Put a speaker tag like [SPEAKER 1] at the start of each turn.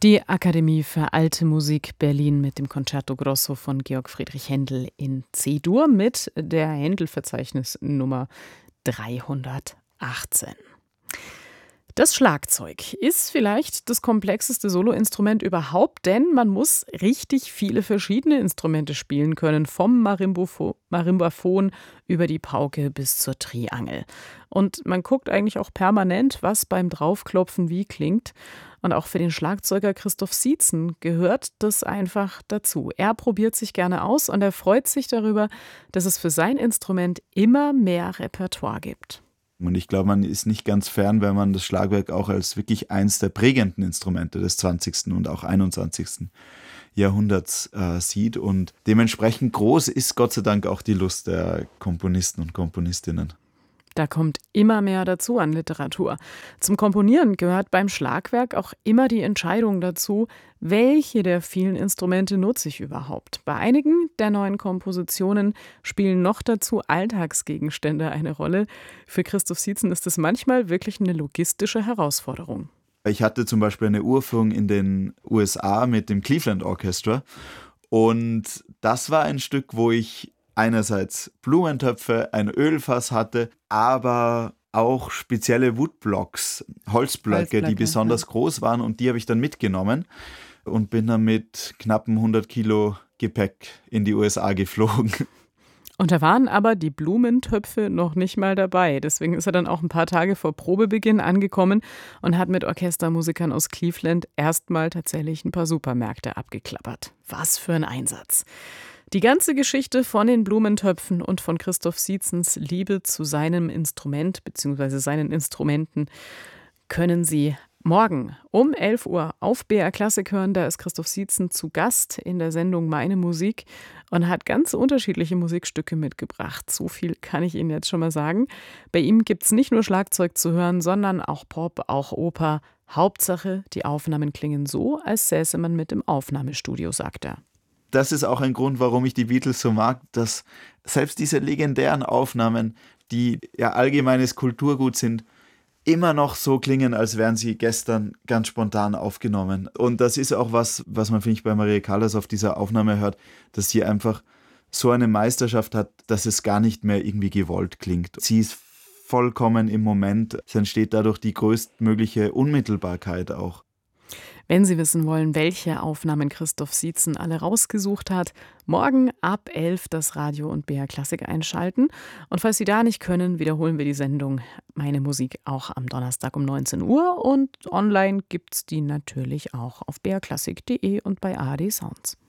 [SPEAKER 1] Die Akademie für Alte Musik Berlin mit dem Concerto Grosso von Georg Friedrich Händel in C-Dur mit der Händel-Verzeichnisnummer 318. Das Schlagzeug ist vielleicht das komplexeste Soloinstrument überhaupt, denn man muss richtig viele verschiedene Instrumente spielen können, vom Marimbaphon über die Pauke bis zur Triangel. Und man guckt eigentlich auch permanent, was beim Draufklopfen wie klingt. Und auch für den Schlagzeuger Christoph Sietzen gehört das einfach dazu. Er probiert sich gerne aus und er freut sich darüber, dass es für sein Instrument immer mehr Repertoire gibt.
[SPEAKER 2] Und ich glaube, man ist nicht ganz fern, wenn man das Schlagwerk auch als wirklich eins der prägenden Instrumente des 20. und auch 21. Jahrhunderts sieht. Und dementsprechend groß ist Gott sei Dank auch die Lust der Komponisten und Komponistinnen.
[SPEAKER 1] Da kommt immer mehr dazu an Literatur. Zum Komponieren gehört beim Schlagwerk auch immer die Entscheidung dazu, welche der vielen Instrumente nutze ich überhaupt. Bei einigen der neuen Kompositionen spielen noch dazu Alltagsgegenstände eine Rolle. Für Christoph Sietzen ist es manchmal wirklich eine logistische Herausforderung.
[SPEAKER 2] Ich hatte zum Beispiel eine Uraufführung in den USA mit dem Cleveland Orchestra und das war ein Stück, wo ich einerseits Blumentöpfe, ein Ölfass hatte, aber auch spezielle Woodblocks, Holzblöcke, die besonders groß waren, und die habe ich dann mitgenommen und bin dann mit knappen 100 Kilo Gepäck in die USA geflogen.
[SPEAKER 1] Und da waren aber die Blumentöpfe noch nicht mal dabei. Deswegen ist er dann auch ein paar Tage vor Probebeginn angekommen und hat mit Orchestermusikern aus Cleveland erstmal tatsächlich ein paar Supermärkte abgeklappert. Was für ein Einsatz. Die ganze Geschichte von den Blumentöpfen und von Christoph Sietzens Liebe zu seinem Instrument bzw. seinen Instrumenten können Sie morgen um 11 Uhr auf BR Klassik hören. Da ist Christoph Sietzen zu Gast in der Sendung Meine Musik und hat ganz unterschiedliche Musikstücke mitgebracht. So viel kann ich Ihnen jetzt schon mal sagen. Bei ihm gibt es nicht nur Schlagzeug zu hören, sondern auch Pop, auch Oper. Hauptsache, die Aufnahmen klingen so, als säße man mit im Aufnahmestudio, sagt er.
[SPEAKER 2] Das ist auch ein Grund, warum ich die Beatles so mag, dass selbst diese legendären Aufnahmen, die ja allgemeines Kulturgut sind, immer noch so klingen, als wären sie gestern ganz spontan aufgenommen. Und das ist auch was man, finde ich, bei Maria Callas auf dieser Aufnahme hört, dass sie einfach so eine Meisterschaft hat, dass es gar nicht mehr irgendwie gewollt klingt. Sie ist vollkommen im Moment. Es entsteht dadurch die größtmögliche Unmittelbarkeit auch.
[SPEAKER 1] Wenn Sie wissen wollen, welche Aufnahmen Christoph Sietzen alle rausgesucht hat, morgen ab 11 das Radio und BR Klassik einschalten. Und falls Sie da nicht können, wiederholen wir die Sendung Meine Musik auch am Donnerstag um 19 Uhr. Und online gibt's die natürlich auch auf brklassik.de und bei ARD Sounds.